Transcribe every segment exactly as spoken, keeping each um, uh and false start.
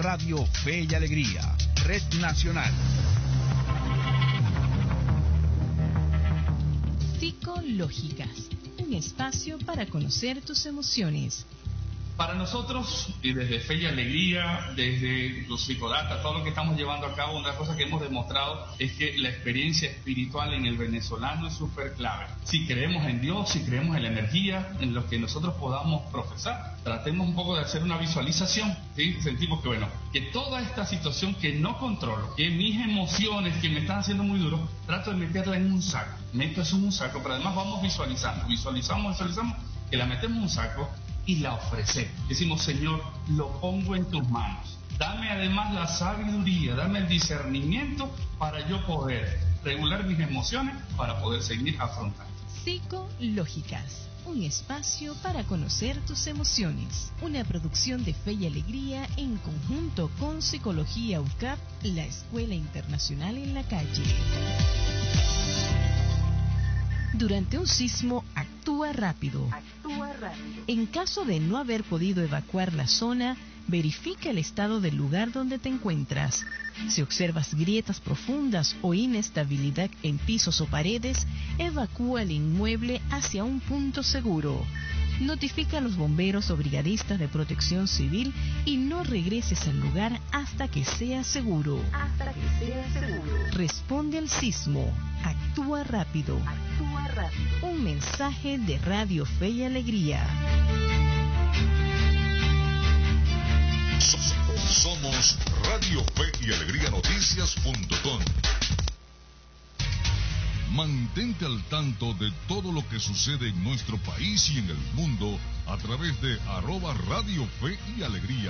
Radio Fe y Alegría, Red Nacional. Psicológicas, un espacio para conocer tus emociones. Para nosotros, y desde Fe y Alegría, desde los psicodatas, todo lo que estamos llevando a cabo, una cosa que hemos demostrado es que la experiencia espiritual en el venezolano es súper clave. Si creemos en Dios, si creemos en la energía, en lo que nosotros podamos profesar, tratemos un poco de hacer una visualización, ¿sí? Sentimos que, bueno, que toda esta situación que no controlo, que mis emociones que me están haciendo muy duro, trato de meterla en un saco. Meto eso en un saco, pero además vamos visualizando, visualizamos, visualizamos, que la metemos en un saco y la ofrecemos. Decimos, Señor, lo pongo en tus manos. Dame además la sabiduría, dame el discernimiento para yo poder regular mis emociones, para poder seguir afrontando. Psicológicas, un espacio para conocer tus emociones. Una producción de Fe y Alegría en conjunto con Psicología U C A P, la Escuela Internacional en la Calle. Durante un sismo, actúa rápido. Actúa rápido. En caso de no haber podido evacuar la zona, verifica el estado del lugar donde te encuentras. Si observas grietas profundas o inestabilidad en pisos o paredes, evacúa el inmueble hacia un punto seguro. Notifica a los bomberos o brigadistas de protección civil y no regreses al lugar hasta que sea seguro. Hasta que sea seguro. Responde al sismo. Actúa rápido. Actúa rápido. Un mensaje de Radio Fe y Alegría. Somos Radio Fe y Alegría Noticias punto com. Mantente al tanto de todo lo que sucede en nuestro país y en el mundo a través de arroba Radio Fe y Alegría.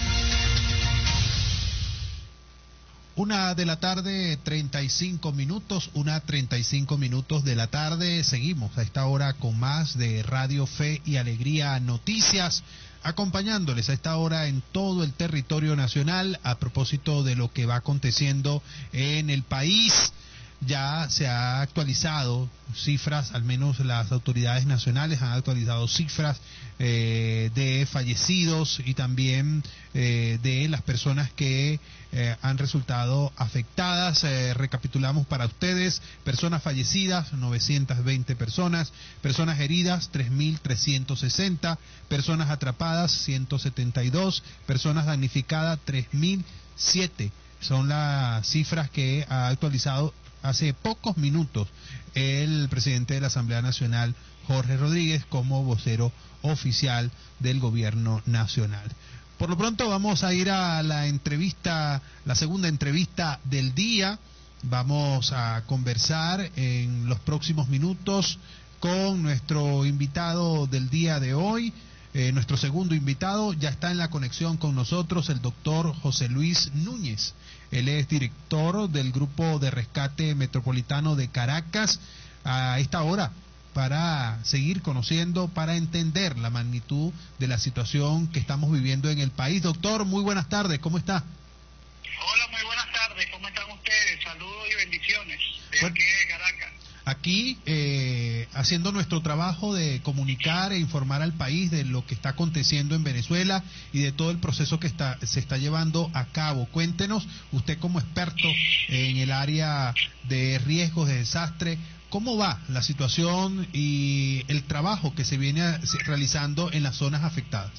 Una de la tarde, treinta y cinco minutos, una treinta y cinco minutos de la tarde. Seguimos a esta hora con más de Radio Fe y Alegría Noticias, acompañándoles a esta hora en todo el territorio nacional a propósito de lo que va aconteciendo en el país. Ya se ha actualizado cifras, al menos las autoridades nacionales han actualizado cifras eh, de fallecidos y también eh, de las personas que eh, han resultado afectadas. Eh, recapitulamos para ustedes: personas fallecidas, novecientas veinte personas, personas heridas, tres mil trescientos sesenta, personas atrapadas, ciento setenta y dos, personas damnificadas, tres mil siete. Son las cifras que ha actualizado hace pocos minutos el presidente de la Asamblea Nacional, Jorge Rodríguez, como vocero oficial del gobierno nacional. Por lo pronto vamos a ir a la entrevista, la segunda entrevista del día. Vamos a conversar en los próximos minutos con nuestro invitado del día de hoy. Eh, nuestro segundo invitado ya está en la conexión con nosotros, el doctor José Luis Núñez. Él es director del Grupo de Rescate Metropolitano de Caracas, a esta hora para seguir conociendo, para entender la magnitud de la situación que estamos viviendo en el país. Doctor, muy buenas tardes, ¿cómo está? Hola, muy buenas tardes, ¿cómo están ustedes? Saludos y bendiciones desde Bueno, aquí de Caracas. Aquí eh, haciendo nuestro trabajo de comunicar e informar al país de lo que está aconteciendo en Venezuela y de todo el proceso que está, se está llevando a cabo. Cuéntenos, usted como experto en el área de riesgos de desastre, ¿cómo va la situación y el trabajo que se viene realizando en las zonas afectadas?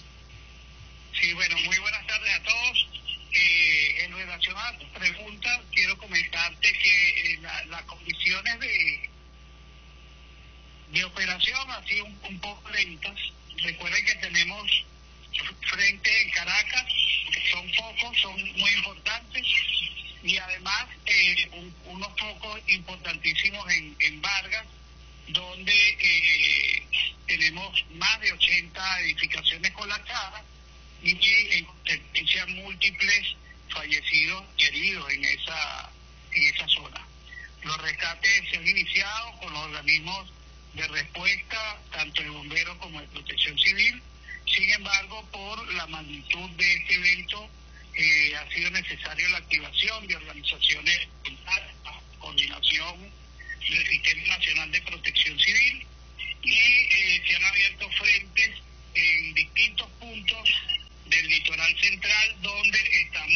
Sí, bueno, muy buenas tardes a todos. Eh, en relación a tu pregunta, quiero comentarte que eh, la, las condiciones de de operación así un, un poco lentas. Recuerden que tenemos frente en Caracas, son focos, son muy importantes, y además eh, un, unos focos importantísimos en, en Vargas, donde eh, tenemos más de ochenta edificaciones colapsadas y en consecuencia múltiples fallecidos y heridos en esa, en esa zona. Los rescates se han iniciado con los organismos de respuesta, tanto de bomberos como de protección civil. Sin embargo, por la magnitud de este evento, eh, ha sido necesaria la activación de organizaciones, coordinación del Sistema Nacional de Protección Civil, y eh, se han abierto frentes en distintos puntos del litoral central, donde están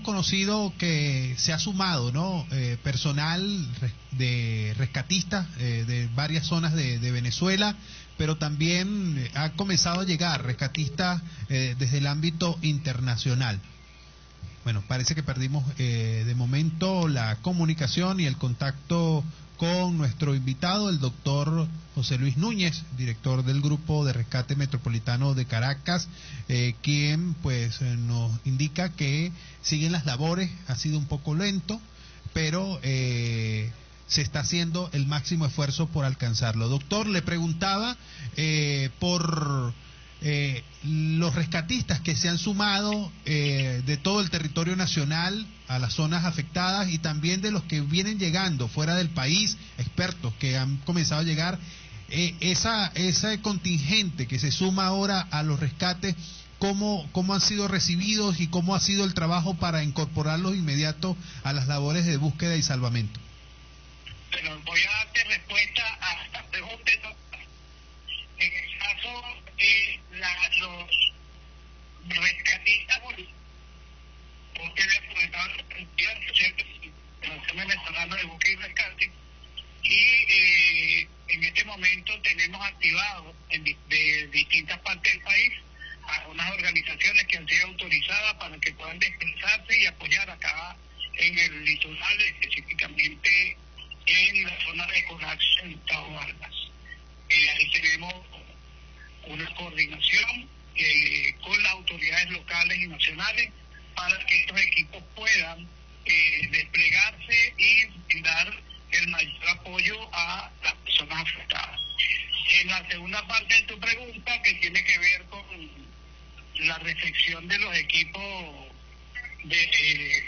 hemos conocido que se ha sumado, ¿no? Eh, personal de rescatistas eh, de varias zonas de, de Venezuela, pero también eh, ha comenzado a llegar rescatistas eh, desde el ámbito internacional. Bueno, parece que perdimos eh, de momento la comunicación y el contacto con nuestro invitado, el doctor José Luis Núñez, director del Grupo de Rescate Metropolitano de Caracas, eh, quien pues nos indica que siguen las labores, ha sido un poco lento, pero eh, se está haciendo el máximo esfuerzo por alcanzarlo. Doctor, le preguntaba eh, por eh, los rescatistas que se han sumado eh, de todo el territorio nacional a las zonas afectadas y también de los que vienen llegando fuera del país, expertos que han comenzado a llegar, eh, esa ese contingente que se suma ahora a los rescates, ¿cómo, cómo han sido recibidos y cómo ha sido el trabajo para incorporarlos inmediato a las labores de búsqueda y salvamento? Bueno, voy a darte respuesta a esta pregunta. En el caso de la, los rescatistas porque le comentaba la venezolana de búsqueda y rescate, y eh, en este momento tenemos activado en, de distintas partes del país a unas organizaciones que han sido autorizadas para que puedan desplazarse y apoyar acá en el litoral, específicamente en la zona de colapso en Estado Vargas. Eh, ahí tenemos una coordinación eh, con las autoridades locales y nacionales para que estos equipos puedan eh, desplegarse y dar el mayor apoyo a las personas afectadas. En la segunda parte de tu pregunta, que tiene que ver con la recepción de los equipos de, eh,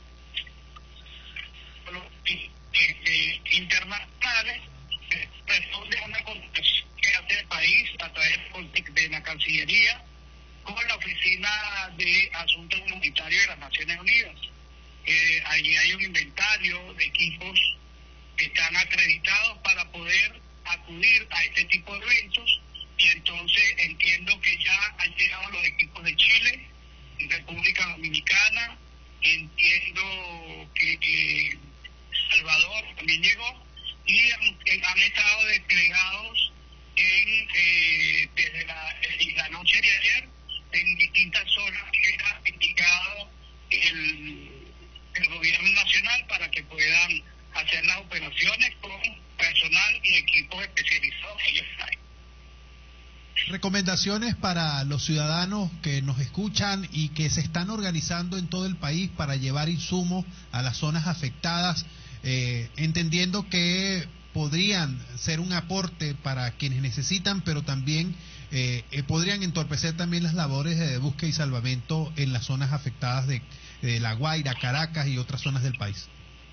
de, de internacionales, responde a una comunicación que hace el país a través de la Cancillería con la Oficina de Asuntos Humanitarios de las Naciones Unidas. Eh, allí hay un inventario de equipos que están acreditados para poder acudir a este tipo de eventos, y entonces entiendo que ya han llegado los equipos de Chile, República Dominicana, entiendo que eh, Salvador también llegó, y han, han estado desplegados en, eh, desde la, la noche de ayer en distintas zonas que ha indicado el, el gobierno nacional para que puedan hacer las operaciones con personal y equipos especializados que ellos traen. Recomendaciones para los ciudadanos que nos escuchan y que se están organizando en todo el país para llevar insumos a las zonas afectadas, eh, entendiendo que podrían ser un aporte para quienes necesitan, pero también eh, eh, podrían entorpecer también las labores de búsqueda y salvamento en las zonas afectadas de, de La Guaira, Caracas y otras zonas del país.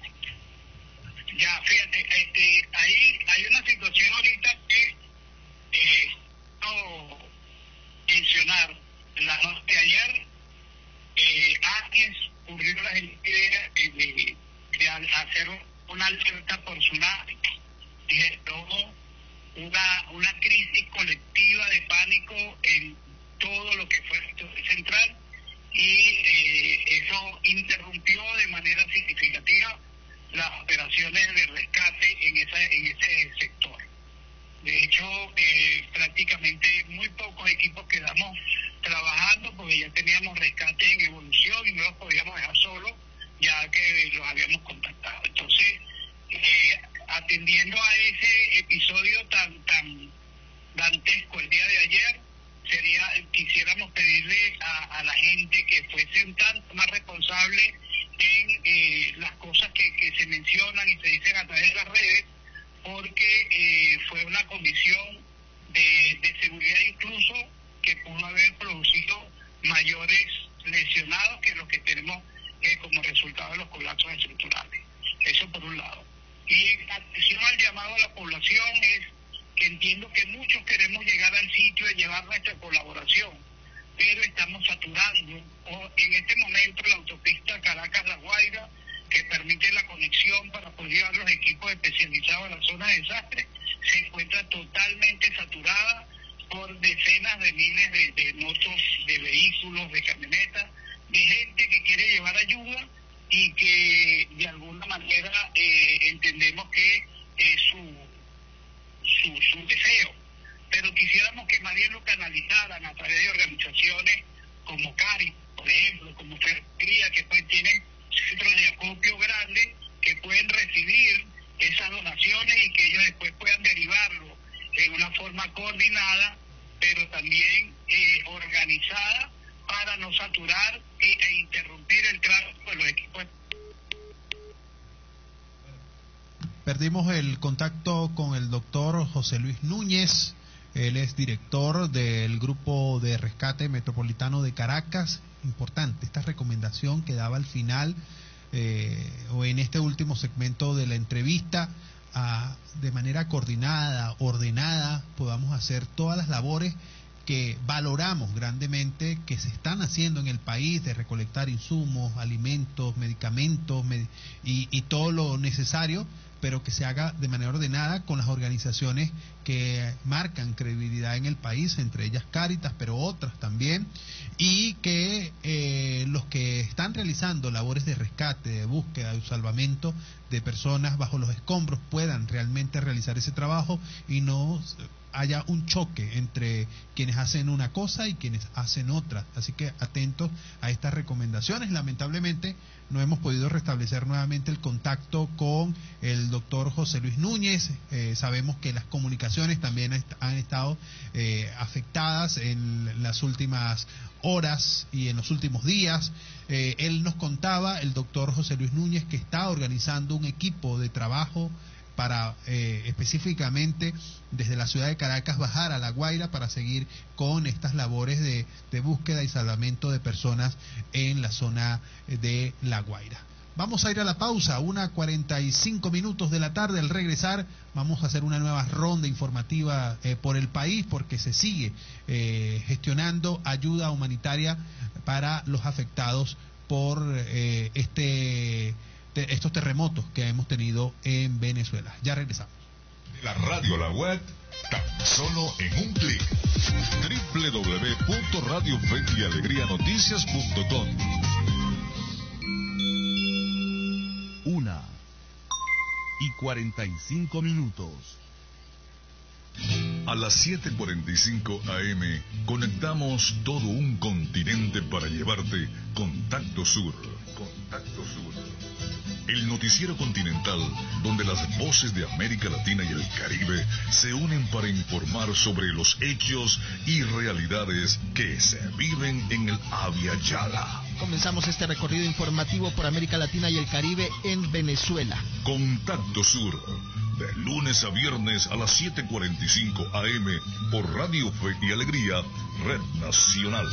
Ya, fíjate, este, ahí hay una situación ahorita que eh, no mencionar. La noche de ayer, eh, alguien ocurrió la idea de, de, de hacer una alerta por tsunami. Generó una, una crisis colectiva de pánico en todo lo que fue el sector central, y eh, eso interrumpió de manera significativa las operaciones de rescate en esa en ese sector. De hecho, eh, prácticamente muy pocos equipos quedamos trabajando porque ya teníamos rescate en evolución y no los podíamos dejar solos, ya que los habíamos contactado. Entonces, eh, atendiendo a ese episodio tan tan dantesco el día de ayer, sería quisiéramos pedirle a, a la gente que fuese un tanto más responsable en eh, las cosas que, que se mencionan y se dicen a través de las redes, porque eh, fue una condición de, de seguridad incluso que pudo haber producido mayores lesionados que los que tenemos eh, como resultado de los colapsos estructurales. Eso por un lado. Y en atención al llamado a la población es que entiendo que muchos queremos llegar al sitio y llevar nuestra colaboración, pero estamos saturando. O en este momento la autopista Caracas-La Guaira, que permite la conexión para poder llevar los equipos especializados a la zona de desastre, se encuentra totalmente saturada por decenas de miles de, de motos, de vehículos, de camionetas, de gente que quiere llevar ayuda su, su, su deseo, pero quisiéramos que más bien lo canalizaran a través de organizaciones como Cari, por ejemplo, como Ferrería, que pues tienen centros de acopio grandes que pueden recibir esas donaciones y que ellos después puedan derivarlo en una forma coordinada, pero también eh, organizada para no saturar e, e interrumpir el tráfico de los equipos. Perdimos el contacto con el doctor José Luis Núñez. Él es director del Grupo de Rescate Metropolitano de Caracas. Importante esta recomendación que daba al final eh, o en este último segmento de la entrevista, a, de manera coordinada, ordenada, podamos hacer todas las labores que valoramos grandemente que se están haciendo en el país, de recolectar insumos, alimentos, medicamentos med y, y todo lo necesario, pero que se haga de manera ordenada con las organizaciones que marcan credibilidad en el país, entre ellas Cáritas, pero otras también, y que eh, los que están realizando labores de rescate, de búsqueda y salvamento de personas bajo los escombros puedan realmente realizar ese trabajo y no haya un choque entre quienes hacen una cosa y quienes hacen otra. Así que atentos a estas recomendaciones. Lamentablemente no hemos podido restablecer nuevamente el contacto con el doctor José Luis Núñez. Eh, sabemos que las comunicaciones también est han estado eh, afectadas en las últimas horas y en los últimos días. Eh, él nos contaba, el doctor José Luis Núñez, que está organizando un equipo de trabajo para eh, específicamente desde la ciudad de Caracas bajar a La Guaira para seguir con estas labores de, de búsqueda y salvamento de personas en la zona de La Guaira. Vamos a ir a la pausa, una cuarenta y cinco minutos de la tarde. Al regresar vamos a hacer una nueva ronda informativa eh, por el país, porque se sigue eh, gestionando ayuda humanitaria para los afectados por eh, este estos terremotos que hemos tenido en Venezuela. Ya regresamos. De la radio a la web, tan solo en un clic. doble u doble u doble u punto radio fe y alegría noticias punto com. Una y cuarenta y cinco minutos. A las siete cuarenta y cinco a eme conectamos todo un continente para llevarte Contacto Sur. Contacto Sur. El noticiero continental donde las voces de América Latina y el Caribe se unen para informar sobre los hechos y realidades que se viven en el Abya Yala. Comenzamos este recorrido informativo por América Latina y el Caribe en Venezuela. Contacto Sur, de lunes a viernes a las siete cuarenta y cinco a eme por Radio Fe y Alegría, Red Nacional.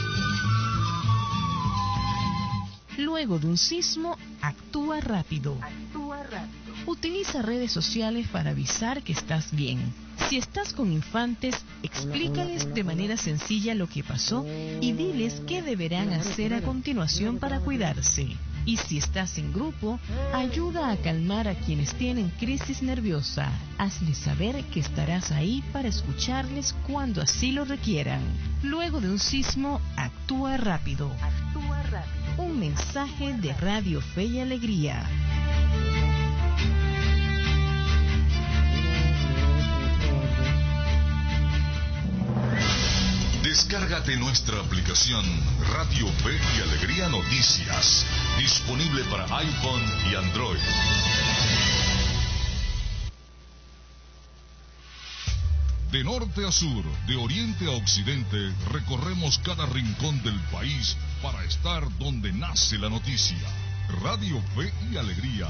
Luego de un sismo, actúa rápido. Actúa rápido. Utiliza redes sociales para avisar que estás bien. Si estás con infantes, explícales de manera sencilla lo que pasó y diles qué deberán hacer a continuación para cuidarse. Y si estás en grupo, ayuda a calmar a quienes tienen crisis nerviosa. Hazles saber que estarás ahí para escucharles cuando así lo requieran. Luego de un sismo, actúa rápido. Actúa rápido. Un mensaje de Radio Fe y Alegría. Descárgate nuestra aplicación Radio Fe y Alegría Noticias, disponible para iPhone y Android. De norte a sur, de oriente a occidente, recorremos cada rincón del país para estar donde nace la noticia. Radio Fe y Alegría.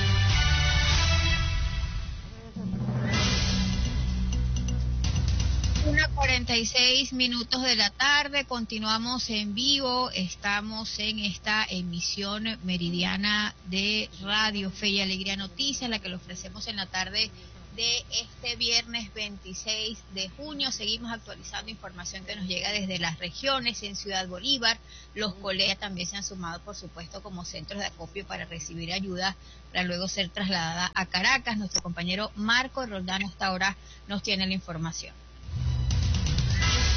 Una cuarenta y seis minutos de la tarde, continuamos en vivo, estamos en esta emisión meridiana de Radio Fe y Alegría Noticias, la que le ofrecemos en la tarde de este viernes veintiséis de junio. Seguimos actualizando información que nos llega desde las regiones. En Ciudad Bolívar, los colegas también se han sumado, por supuesto, como centros de acopio para recibir ayuda para luego ser trasladada a Caracas. Nuestro compañero Marco Roldán hasta ahora nos tiene la información. El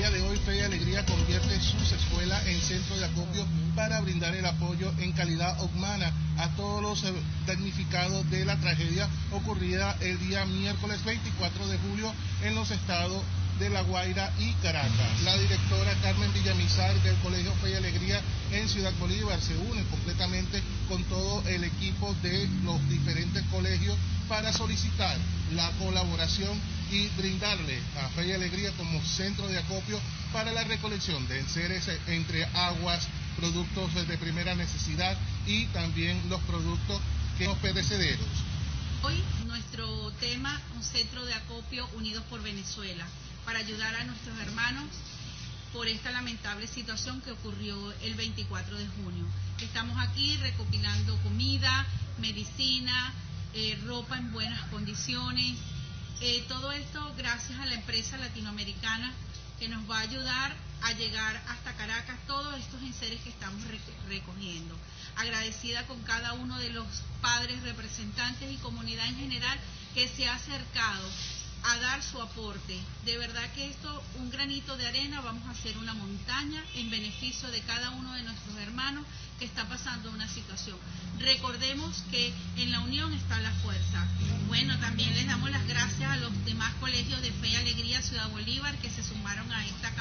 día de hoy, Fe y Alegría convierte sus escuelas en centro de acopio para brindar el apoyo en calidad humana a todos los damnificados de la tragedia ocurrida el día miércoles veinticuatro de julio en los estados de La Guaira y Caracas. La directora Carmen Villamizar del Colegio Fe y Alegría en Ciudad Bolívar se une completamente con todo el equipo de los diferentes colegios para solicitar la colaboración y brindarle a Fe y Alegría como centro de acopio para la recolección de enseres entre aguas, productos de primera necesidad y también los productos que no perecederos. Hoy nuestro tema, un centro de acopio unidos por Venezuela, para ayudar a nuestros hermanos por esta lamentable situación que ocurrió el veinticuatro de junio. Estamos aquí recopilando comida, medicina, eh, ropa en buenas condiciones, eh, todo esto gracias a la empresa latinoamericana que nos va a ayudar a llegar hasta Caracas todos estos enseres que estamos recogiendo. Agradecida con cada uno de los padres, representantes y comunidad en general que se ha acercado a dar su aporte. De verdad que esto, un granito de arena, vamos a hacer una montaña en beneficio de cada uno de nuestros hermanos que está pasando una situación. Recordemos que en la unión está la fuerza. Bueno, también les damos las gracias a los demás colegios de Fe y Alegría Ciudad Bolívar que se sumaron a esta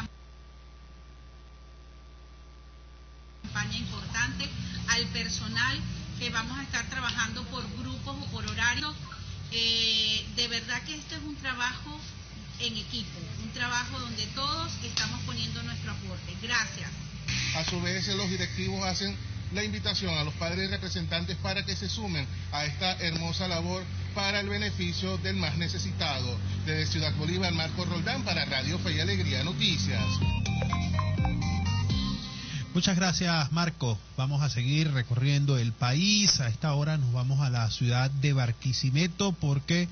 campaña importante, al personal que vamos a estar trabajando por grupos o por horarios. Eh, de verdad que esto es un trabajo en equipo, un trabajo donde todos estamos poniendo nuestro aporte. Gracias. A su vez, los directivos hacen la invitación a los padres representantes para que se sumen a esta hermosa labor para el beneficio del más necesitado. Desde Ciudad Bolívar, Marco Roldán para Radio Fe y Alegría Noticias. Muchas gracias, Marco. Vamos a seguir recorriendo el país. A esta hora nos vamos a la ciudad de Barquisimeto porque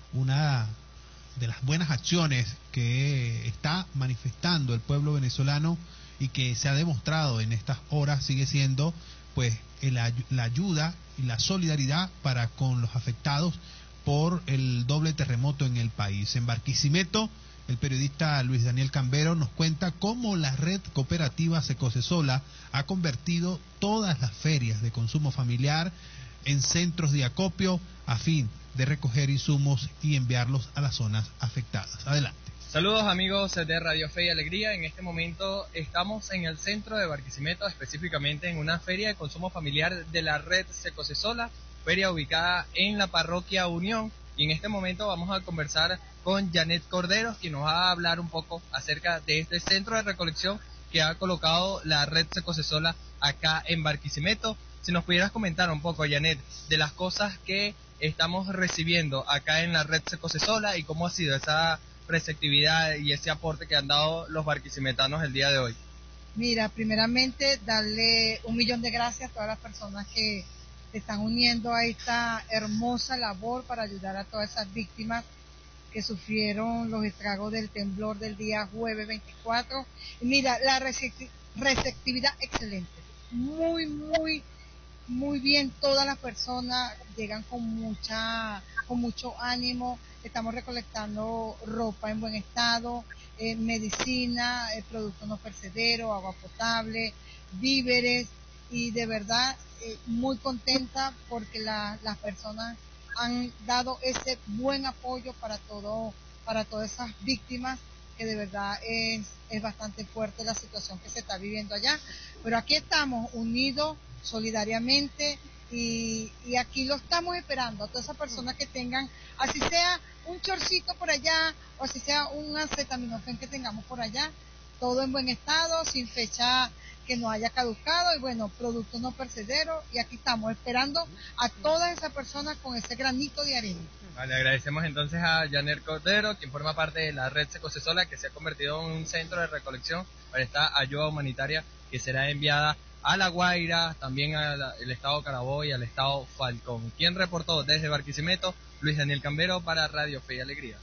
una de las buenas acciones que está manifestando el pueblo venezolano y que se ha demostrado en estas horas sigue siendo pues el, la ayuda y la solidaridad para con los afectados por el doble terremoto en el país. En Barquisimeto, el periodista Luis Daniel Cambero nos cuenta cómo la red cooperativa Secosesola ha convertido todas las ferias de consumo familiar en centros de acopio a fin de recoger insumos y enviarlos a las zonas afectadas. Adelante. Saludos amigos de Radio Fe y Alegría. En este momento estamos en el centro de Barquisimeto, específicamente en una feria de consumo familiar de la red Secosesola, feria ubicada en la parroquia Unión. Y en este momento vamos a conversar con Janet Cordero, quien nos va a hablar un poco acerca de este centro de recolección que ha colocado la red Secosesola acá en Barquisimeto. Si nos pudieras comentar un poco, Janet, de las cosas que estamos recibiendo acá en la red Secosesola y cómo ha sido esa receptividad y ese aporte que han dado los barquisimetanos el día de hoy. Mira, primeramente darle un millón de gracias a todas las personas que se están uniendo a esta hermosa labor para ayudar a todas esas víctimas que sufrieron los estragos del temblor del día jueves veinticuatro. Y mira, la receptividad excelente, muy, muy, muy bien. Todas las personas llegan con mucha, con mucho ánimo. Estamos recolectando ropa en buen estado, eh, medicina, eh, productos no perecederos, agua potable, víveres, y de verdad eh, muy contenta porque la, las personas han dado ese buen apoyo para todo, para todas esas víctimas, que de verdad es, es bastante fuerte la situación que se está viviendo allá. Pero aquí estamos unidos solidariamente y, y aquí lo estamos esperando a todas esas personas que tengan, así sea un chorcito por allá o así sea un acetaminofén que tengamos por allá, todo en buen estado, sin fecha que no haya caducado, y bueno, productos no perecederos, y aquí estamos esperando a todas esas personas con ese granito de arena. Vale, agradecemos entonces a Janet Cordero, quien forma parte de la red Secosesola, que se ha convertido en un centro de recolección para esta ayuda humanitaria que será enviada a La Guaira, también al estado Carabobo y al estado Falcón. Quien reportó desde Barquisimeto, Luis Daniel Cambero para Radio Fe y Alegría.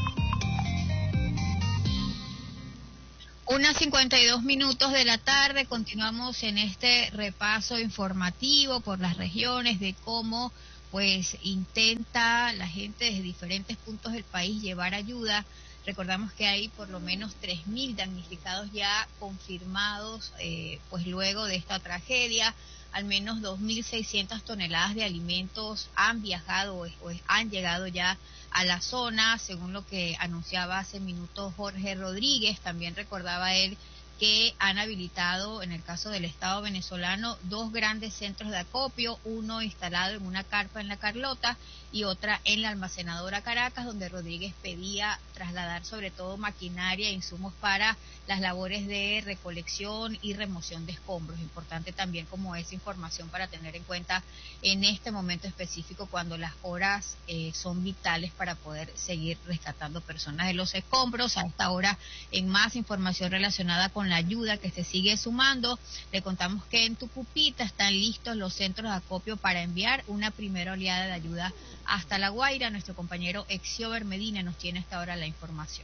Una cincuenta y dos minutos de la tarde, continuamos en este repaso informativo por las regiones de cómo pues intenta la gente desde diferentes puntos del país llevar ayuda. Recordamos que hay por lo menos tres mil damnificados ya confirmados, eh, pues luego de esta tragedia. Al menos dos mil seiscientas toneladas de alimentos han viajado o, o han llegado ya a la zona, según lo que anunciaba hace minutos Jorge Rodríguez. También recordaba él que han habilitado, en el caso del Estado venezolano, dos grandes centros de acopio, uno instalado en una carpa en La Carlota y otra en la almacenadora Caracas, donde Rodríguez pedía trasladar sobre todo maquinaria e insumos para las labores de recolección y remoción de escombros. Importante también como esa información para tener en cuenta en este momento específico, cuando las horas eh, son vitales para poder seguir rescatando personas de los escombros. A esta hora, en más información relacionada con la ayuda que se sigue sumando, le contamos que en Tucupita están listos los centros de acopio para enviar una primera oleada de ayuda hasta La Guaira. Nuestro compañero Exiober Medina nos tiene hasta ahora la información.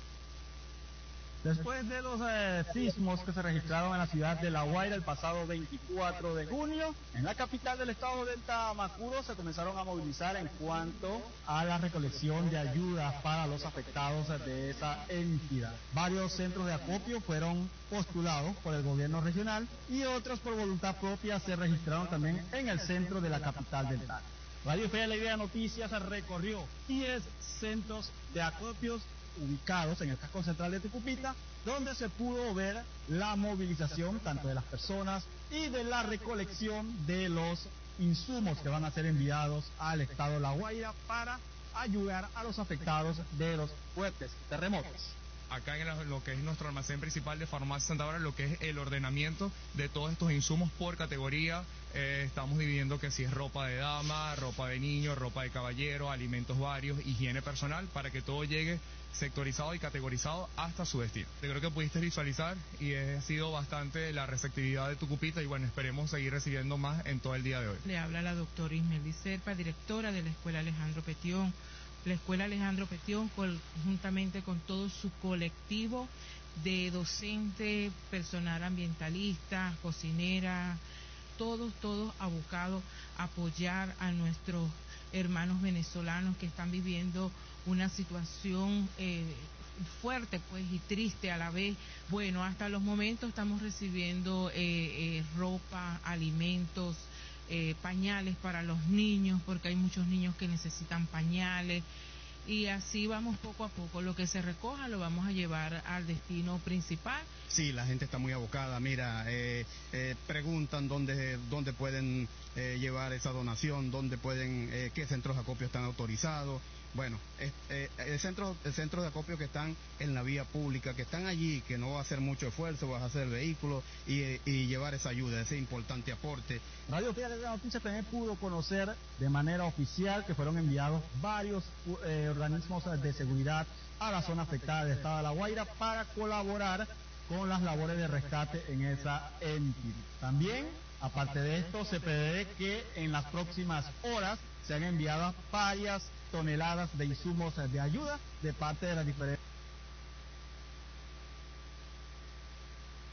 Después de los eh, sismos que se registraron en la ciudad de La Guaira el pasado veinticuatro de junio, en la capital del estado del Tamacuro se comenzaron a movilizar en cuanto a la recolección de ayuda para los afectados de esa entidad. Varios centros de acopio fueron postulados por el gobierno regional y otros por voluntad propia se registraron también en el centro de la capital del Táchira. Radio Fe y Alegría Noticias recorrió diez centros de acopios ubicados en el casco central de Tucupita, donde se pudo ver la movilización tanto de las personas y de la recolección de los insumos que van a ser enviados al estado de La Guaira para ayudar a los afectados de los fuertes terremotos. Acá en lo que es nuestro almacén principal de Farmacia Santa Bárbara, lo que es el ordenamiento de todos estos insumos por categoría, eh, estamos dividiendo que si es ropa de dama, ropa de niño, ropa de caballero, alimentos varios, higiene personal, para que todo llegue sectorizado y categorizado hasta su destino. Yo creo que pudiste visualizar y ha sido bastante la receptividad de Tucupita y bueno, esperemos seguir recibiendo más en todo el día de hoy. Le habla la doctora Ismeli Serpa, directora de la Escuela Alejandro Petión. La Escuela Alejandro Petión, juntamente con todo su colectivo de docentes, personal ambientalista, cocinera, todos, todos abocados a apoyar a nuestros hermanos venezolanos que están viviendo una situación eh, fuerte pues y triste a la vez. Bueno, hasta los momentos estamos recibiendo eh, eh, ropa, alimentos, Eh, pañales para los niños, porque hay muchos niños que necesitan pañales, y así vamos poco a poco. Lo que se recoja lo vamos a llevar al destino principal. Sí, la gente está muy abocada. Mira, eh, eh, preguntan dónde dónde pueden eh, llevar esa donación, dónde pueden, eh, qué centros de acopio están autorizados. Bueno, eh, eh, el centro, el centro de acopio que están en la vía pública, que están allí, que no va a hacer mucho esfuerzo, va a hacer vehículos y, y llevar esa ayuda, ese importante aporte. Radio Fe de Noticias también pudo conocer de manera oficial que fueron enviados varios eh, organismos de seguridad a la zona afectada del estado de La Guaira para colaborar con las labores de rescate en esa entidad. También, aparte de esto, se prevé que en las próximas horas se han enviado varias toneladas de insumos de ayuda de parte de las diferentes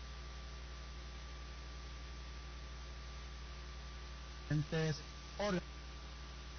organizaciones.